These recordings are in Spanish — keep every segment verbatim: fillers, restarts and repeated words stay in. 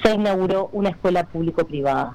se inauguró una escuela público-privada.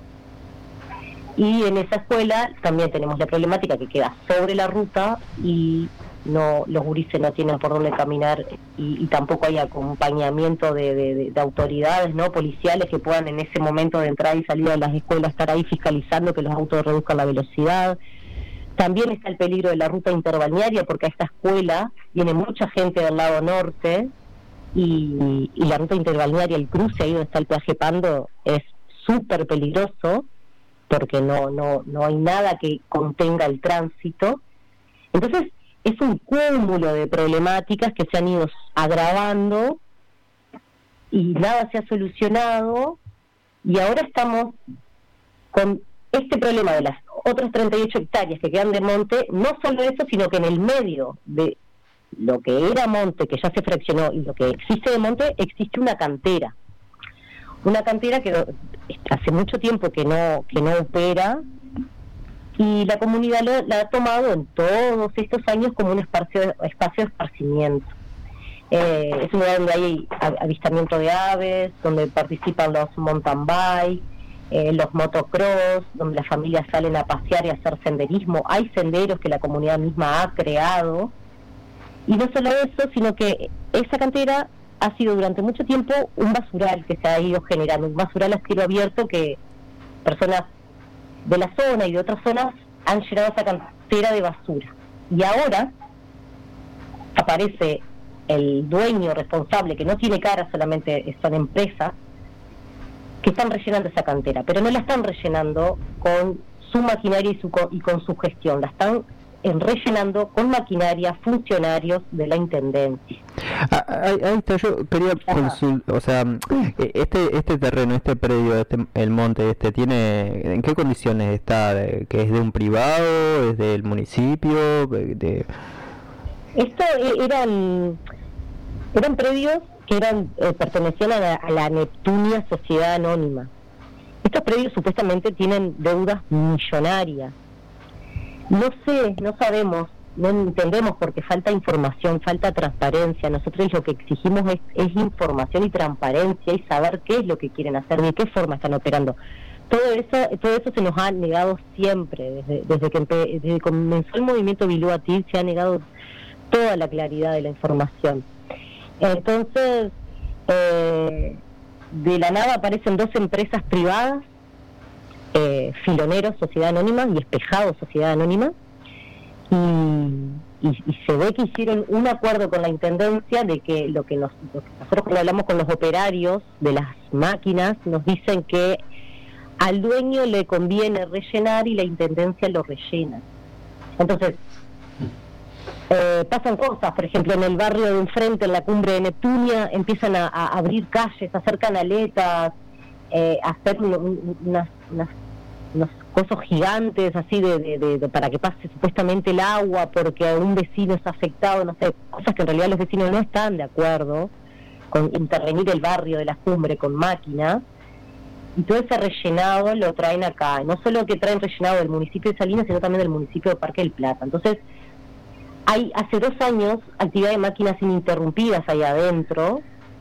Y en esa escuela también tenemos la problemática que queda sobre la ruta y no los gurises no tienen por dónde caminar y, y tampoco hay acompañamiento de, de, de, de autoridades no policiales que puedan en ese momento de entrada y salida de las escuelas estar ahí fiscalizando que los autos reduzcan la velocidad. También está el peligro de la ruta interbalnearia porque a esta escuela viene mucha gente del lado norte y, y la ruta interbalnearia, el cruce ahí donde está el peaje Pando es súper peligroso porque no, no, no hay nada que contenga el tránsito. Entonces es un cúmulo de problemáticas que se han ido agravando y nada se ha solucionado y ahora estamos con este problema de las otras treinta y ocho hectáreas que quedan de monte, no solo eso, sino que en el medio de lo que era monte, que ya se fraccionó, y lo que existe de monte, existe una cantera. Una cantera que hace mucho tiempo que no que no opera y la comunidad lo, la ha tomado en todos estos años como un espacio, espacio de esparcimiento. Eh, es un lugar donde hay avistamiento de aves, donde participan los mountain bike, eh, los motocross, donde las familias salen a pasear y a hacer senderismo. Hay senderos que la comunidad misma ha creado. Y no solo eso, sino que esa cantera ha sido durante mucho tiempo un basural que se ha ido generando, un basural a cielo abierto que personas de la zona y de otras zonas han llenado esa cantera de basura. Y ahora aparece el dueño responsable, que no tiene cara, solamente son empresas, que están rellenando esa cantera, pero no la están rellenando con su maquinaria y, su, y con su gestión, la están en rellenando con maquinaria, funcionarios de la intendencia. Ah, ahí, ahí está, yo quería consultar, o sea, este este terreno, este predio, este el monte, este tiene, ¿en qué condiciones está? ¿Que es de un privado, es del municipio? De... Esto eran eran predios que eran eh, pertenecían a la, a la Neptunia Sociedad Anónima. Estos predios supuestamente tienen deudas millonarias. No sé, no sabemos, no entendemos porque falta información, falta transparencia. Nosotros lo que exigimos es, es información y transparencia y saber qué es lo que quieren hacer, de qué forma están operando. Todo eso todo eso se nos ha negado siempre, desde, desde que empe, desde que comenzó el movimiento Bilúa-Til se ha negado toda la claridad de la información. Entonces, eh, de la nada aparecen dos empresas privadas, Eh, Filoneros, Sociedad Anónima, y Espejados, Sociedad Anónima, y, y, y se ve que hicieron un acuerdo con la Intendencia de que lo que, nos, lo que nosotros cuando hablamos con los operarios de las máquinas, nos dicen que al dueño le conviene rellenar y la Intendencia lo rellena. Entonces, eh, pasan cosas, por ejemplo, en el barrio de enfrente, en la cumbre de Neptunia, empiezan a, a abrir calles, a hacer canaletas, eh, a hacer un, unas, unas unos cosos gigantes así de, de, de, de para que pase supuestamente el agua porque un vecino es afectado, no sé, cosas que en realidad los vecinos no están de acuerdo con intervenir el barrio de la cumbre con máquinas, y todo ese rellenado lo traen acá, no solo que traen rellenado del municipio de Salinas, sino también del municipio de Parque del Plata. Entonces hay hace dos años actividad de máquinas ininterrumpidas ahí adentro,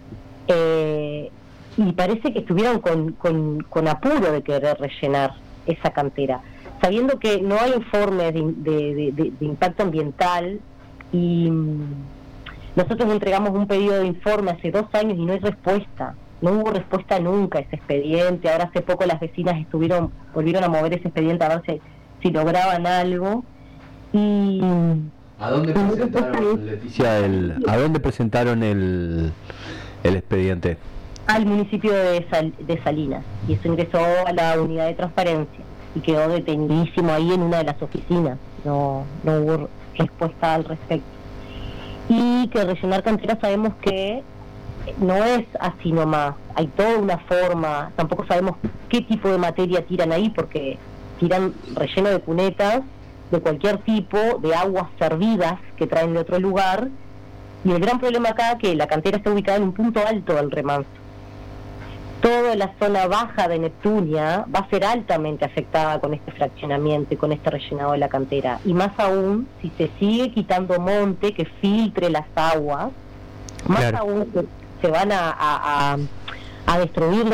eh, y parece que estuvieron con, con, con apuro de querer rellenar esa cantera, sabiendo que no hay informes de, de, de, de impacto ambiental, y nosotros entregamos un pedido de informe hace dos años y no hay respuesta, no hubo respuesta nunca a ese expediente. Ahora hace poco las vecinas estuvieron volvieron a mover ese expediente a ver si, si lograban algo. Y ¿a dónde presentaron, Leticia, el, a dónde presentaron el, el expediente? Al municipio de, Sal, de Salinas, y eso ingresó a la unidad de transparencia y quedó detenidísimo ahí en una de las oficinas, no, no hubo respuesta al respecto. Y que rellenar canteras sabemos que no es así nomás, hay toda una forma, tampoco sabemos qué tipo de materia tiran ahí, porque tiran relleno de cunetas de cualquier tipo, de aguas servidas que traen de otro lugar, y el gran problema acá es que la cantera está ubicada en un punto alto del remanso. Toda la zona baja de Neptunia va a ser altamente afectada con este fraccionamiento y con este rellenado de la cantera, y más aún si se sigue quitando monte que filtre las aguas, más claro. aún se, se van a, a, a, a destruir